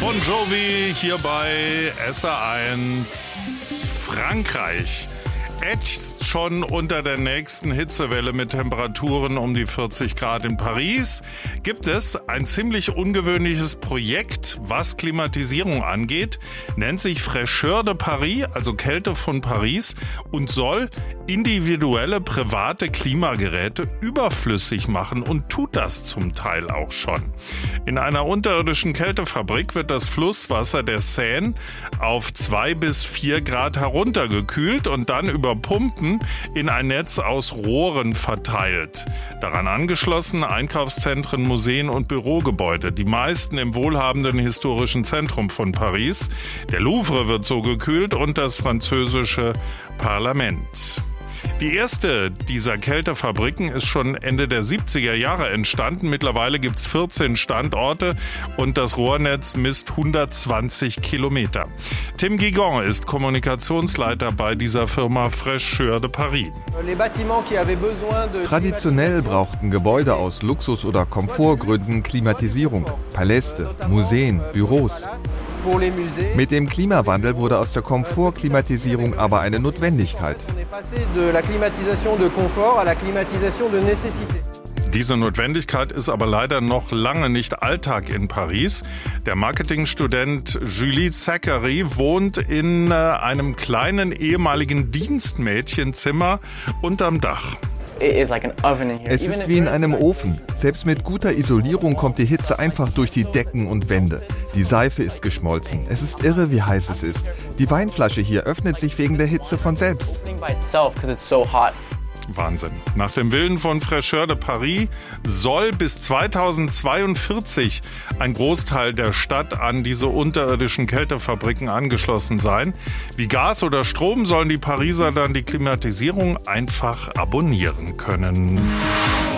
Bon Jovi hier bei SR1. Frankreich ächzt schon unter der nächsten Hitzewelle mit Temperaturen um die 40 Grad in Paris. Gibt es ein ziemlich ungewöhnliches Projekt, was Klimatisierung angeht, nennt sich Fraîcheur de Paris, also Kälte von Paris, und soll individuelle private Klimageräte überflüssig machen und tut das zum Teil auch schon. In einer unterirdischen Kältefabrik wird das Flusswasser der Seine auf 2 bis 4 Grad heruntergekühlt und dann über Pumpen in ein Netz aus Rohren verteilt. Daran angeschlossen Einkaufszentren, Museen und Bürogebäude, die meisten im wohlhabenden historischen Zentrum von Paris. Der Louvre wird so gekühlt und das französische Parlament. Die erste dieser Kältefabriken ist schon Ende der 70er Jahre entstanden. Mittlerweile gibt es 14 Standorte und das Rohrnetz misst 120 Kilometer. Tim Guigon ist Kommunikationsleiter bei dieser Firma Fraîcheur de Paris. Traditionell brauchten Gebäude aus Luxus- oder Komfortgründen Klimatisierung. Paläste, Museen, Büros. Mit dem Klimawandel wurde aus der Komfortklimatisierung aber eine Notwendigkeit. Diese Notwendigkeit ist aber leider noch lange nicht Alltag in Paris. Der Marketingstudent Julie Zachary wohnt in einem kleinen ehemaligen Dienstmädchenzimmer unterm Dach. Es ist wie in einem Ofen. Selbst mit guter Isolierung kommt die Hitze einfach durch die Decken und Wände. Die Seife ist geschmolzen. Es ist irre, wie heiß es ist. Die Weinflasche hier öffnet sich wegen der Hitze von selbst. Wahnsinn. Nach dem Willen von Fraîcheur de Paris soll bis 2042 ein Großteil der Stadt an diese unterirdischen Kältefabriken angeschlossen sein. Wie Gas oder Strom sollen die Pariser dann die Klimatisierung einfach abonnieren können.